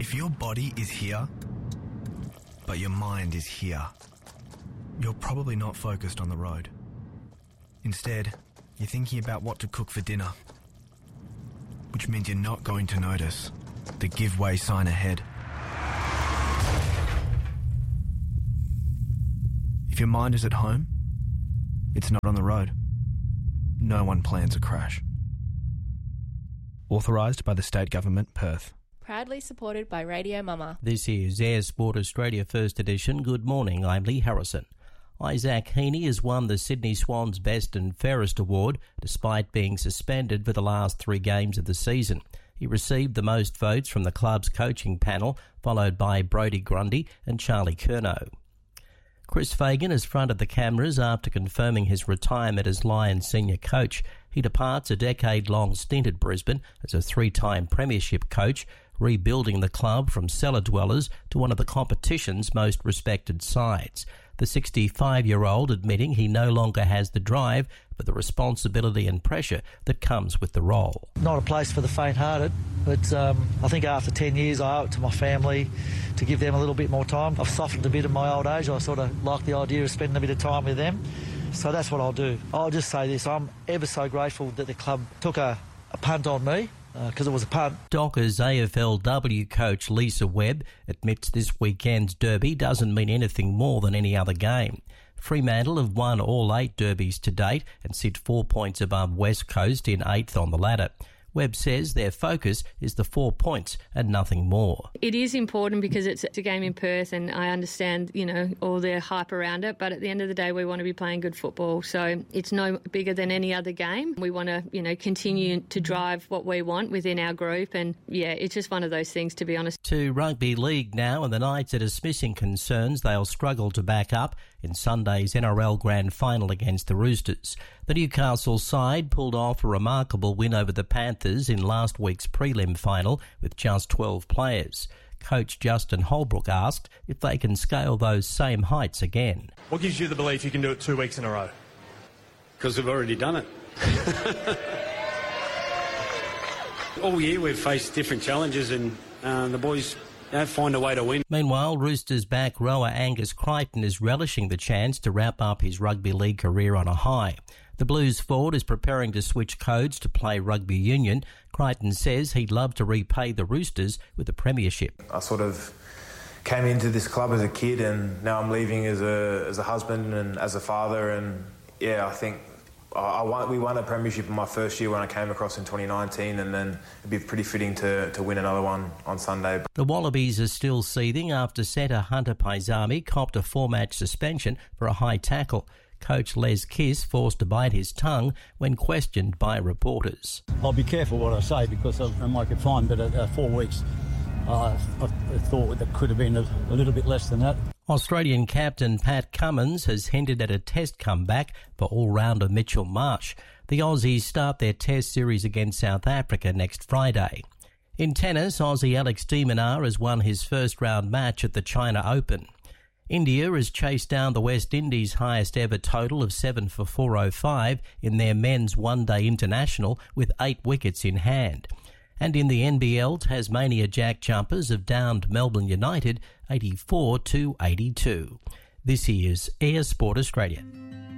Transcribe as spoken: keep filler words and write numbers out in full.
If your body is here, but your mind is here, you're probably not focused on the road. Instead, you're thinking about what to cook for dinner, which means you're not going to notice the give way sign ahead. If your mind is at home, it's not on the road. No one plans a crash. Authorised by the State Government, Perth. Proudly supported by Radio Mama. This is Air Sport Australia First Edition. Good morning, I'm Lee Harrison. Isaac Heaney has won the Sydney Swans Best and Fairest Award despite being suspended for the last three games of the season. He received the most votes from the club's coaching panel, followed by Brodie Grundy and Charlie Curnow. Chris Fagan has fronted the cameras after confirming his retirement as Lions senior coach. He departs a decade-long stint at Brisbane as a three-time premiership coach, rebuilding the club from cellar dwellers to one of the competition's most respected sides. The sixty-five-year-old admitting he no longer has the drive for the responsibility and pressure that comes with the role. Not a place for the faint-hearted, but um, I think after ten years I owe it to my family to give them a little bit more time. I've softened a bit in my old age. I sort of like the idea of spending a bit of time with them. So that's what I'll do. I'll just say this, I'm ever so grateful that the club took a, a punt on me, because uh, it was a punt. Dockers A F L W coach Lisa Webb admits this weekend's derby doesn't mean anything more than any other game. Fremantle have won all eight derbies to date and sit four points above West Coast in eighth on the ladder. Webb says their focus is the four points and nothing more. It is important because it's a game in Perth and I understand, you know, all the hype around it, but at the end of the day we want to be playing good football, so it's no bigger than any other game. We want to, you know, continue to drive what we want within our group, and yeah, it's just one of those things, to be honest. To rugby league now, and the Knights are dismissing concerns they'll struggle to back up in Sunday's N R L Grand Final against the Roosters. The Newcastle side pulled off a remarkable win over the Panthers in last week's prelim final with just twelve players. Coach Justin Holbrook asked if they can scale those same heights again. What gives you the belief you can do it two weeks in a row? Because we've already done it. All year we've faced different challenges and uh, the boys don't find a way to win. Meanwhile, Roosters back rower Angus Crichton is relishing the chance to wrap up his rugby league career on a high. The Blues forward is preparing to switch codes to play rugby union. Crichton says he'd love to repay the Roosters with a premiership. I sort of came into this club as a kid and now I'm leaving as a as a husband and as a father, and yeah, I think I won, we won a premiership in my first year when I came across in twenty nineteen, and then it'd be pretty fitting to, to win another one on Sunday. The Wallabies are still seething after centre Hunter Paisami copped a four-match suspension for a high tackle. Coach Les Kiss forced to bite his tongue when questioned by reporters. I'll be careful what I say because I might get fined, but uh, four weeks, uh, I, I thought that could have been a, a little bit less than that. Australian captain Pat Cummins has hinted at a test comeback for all-rounder Mitchell Marsh. The Aussies start their test series against South Africa next Friday. In tennis, Aussie Alex de Minaur has won his first-round match at the China Open. India has chased down the West Indies' highest-ever total of seven for four oh five in their men's one-day international with eight wickets in hand. And in the N B L, Tasmania Jack Jumpers have downed Melbourne United eighty-four to eighty-two. This is Air Sport Australia.